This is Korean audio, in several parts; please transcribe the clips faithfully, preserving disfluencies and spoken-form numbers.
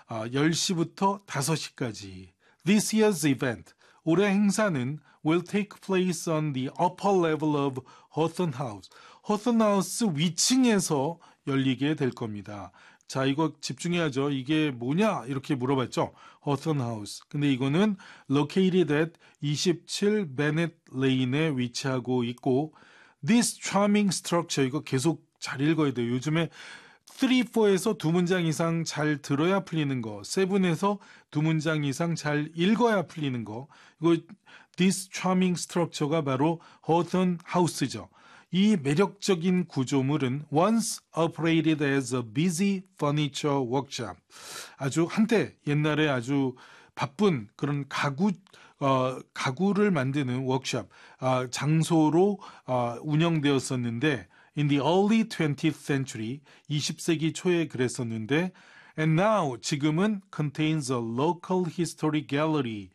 어, 열 시부터 다섯 시까지. This year's event, 올해 행사는 will take place on the upper level of Hawthorne House. Hawthorne House 위층에서 열리게 될 겁니다. 자, 이거 집중해야죠. 이게 뭐냐? 이렇게 물어봤죠. Hawthorne House. 근데 이거는 located at 이십칠 Bennett Lane에 위치하고 있고 This charming structure, 이거 계속 잘 읽어야 돼요. 요즘에 삼, 사에서 두 문장 이상 잘 들어야 풀리는 거, 칠에서 두 문장 이상 잘 읽어야 풀리는 거. 이거 This charming structure가 바로 Hawthorne House죠. 이 매력적인 구조물은 once operated as a busy furniture workshop. 아주 한때 옛날에 아주 바쁜 그런 가구 어, 가구를 만드는 워크숍 어, 장소로 어, 운영되었었는데 in the early twentieth century 이십 세기 초에 그랬었는데 and now 지금은 contains a local history gallery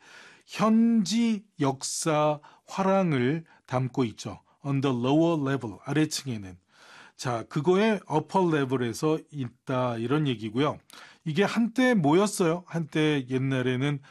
현지 역사 화랑을 담고 있죠. on the lower level 아래층에는 자 그거의 upper level에서 있다 이런 얘기고요. 이게 한때 뭐였어요? 한때 옛날에는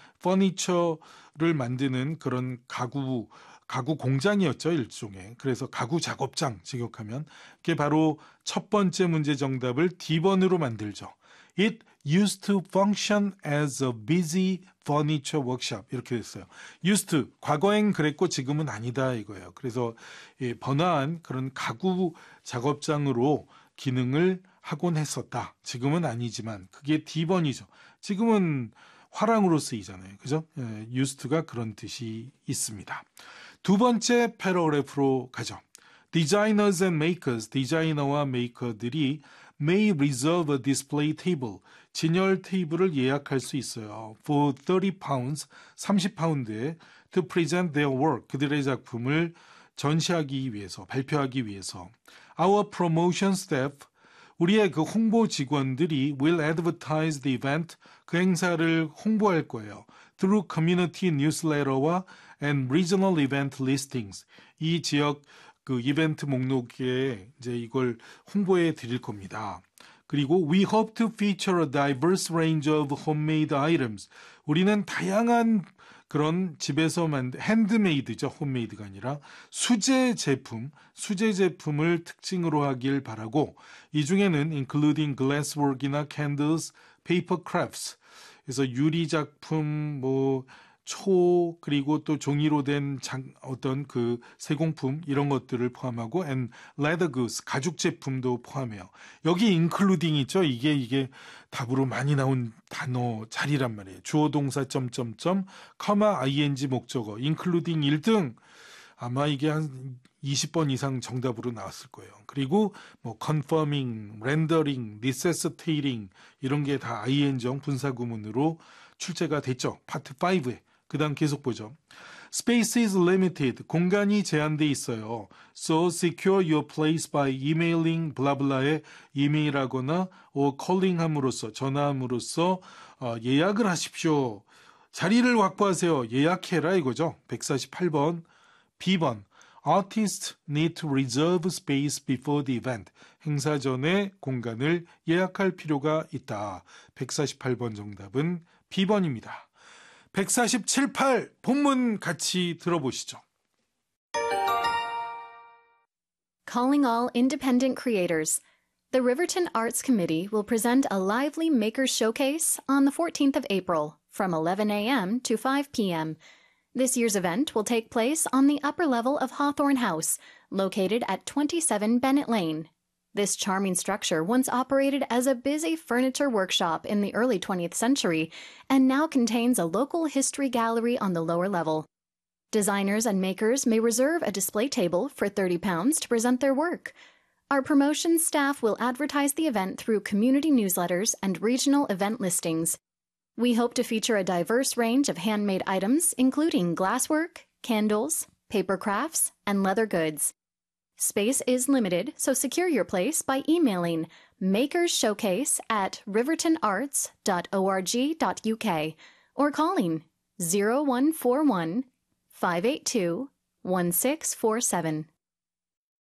퍼니처를 만드는 그런 가구 가구 공장이었죠, 일종의. 그래서 가구 작업장 직역하면 그게 바로 첫 번째 문제 정답을 D번으로 만들죠. It used to function as a busy furniture workshop 이렇게 됐어요. used to 과거엔 그랬고 지금은 아니다 이거예요. 그래서 예, 번화한 그런 가구 작업장으로 기능을 하곤 했었다. 지금은 아니지만 그게 D번이죠. 지금은 화랑으로 쓰이잖아요. 그죠? 예, used가 그런 뜻이 있습니다. 두 번째 패러그래프로 가죠. Designers and makers, 디자이너와 메이커들이 may reserve a display table, 진열 테이블을 예약할 수 있어요. For thirty pounds, 삼십 파운드에 to present their work, 그들의 작품을 전시하기 위해서, 발표하기 위해서. Our promotion staff, 우리의 그 홍보 직원들이 will advertise the event, 그 행사를 홍보할 거예요. Through community newsletter와 and regional event listings. 이 지역 그 이벤트 목록에 이제 이걸 홍보해 드릴 겁니다. 그리고 we hope to feature a diverse range of homemade items. 우리는 다양한 그런 집에서 만든 핸드메이드죠. 홈메이드가 아니라 수제 제품, 수제 제품을 특징으로 하길 바라고 이 중에는 including glasswork이나 candles, paper crafts. 그래서 유리 작품, 뭐 초 그리고 또 종이로 된 장, 어떤 그 세공품 이런 것들을 포함하고 and leather goods 가죽 제품도 포함해요. 여기 including 있죠. 이게 이게 답으로 많이 나온 단어 자리란 말이에요. 주어 동사 점점점 커마 ing 목적어 including 일 등 아마 이게 한 이십 번 이상 정답으로 나왔을 거예요. 그리고 뭐 confirming, rendering, necessitating 이런 게 다 ing형 분사구문으로 출제가 됐죠. 파트 오에. 그 다음 계속 보죠. Space is limited. 공간이 제한돼 있어요. So secure your place by emailing 블라블라에 이메일하거나 or calling 함으로써 전화함으로써 어, 예약을 하십시오. 자리를 확보하세요. 예약해라 이거죠. 백사십팔 번 B번 Artists need to reserve space before the event. 행사 전에 공간을 예약할 필요가 있다. 백사십팔 번 정답은 B번입니다. 백사십칠, 팔 본문 같이 들어보시죠. Calling all independent creators. The Riverton Arts Committee will present a lively makers showcase on the fourteenth of April from eleven a.m. to five p.m. This year's event will take place on the upper level of Hawthorne House, located at twenty-seven Bennett Lane. This charming structure once operated as a busy furniture workshop in the early twentieth century and now contains a local history gallery on the lower level. Designers and makers may reserve a display table for thirty pounds to present their work. Our promotions staff will advertise the event through community newsletters and regional event listings. We hope to feature a diverse range of handmade items, including glasswork, candles, paper crafts, and leather goods. Space is limited, so secure your place by emailing makersshowcase at rivertonarts dot org dot uk or calling zero one four one, five eight two, one six four seven.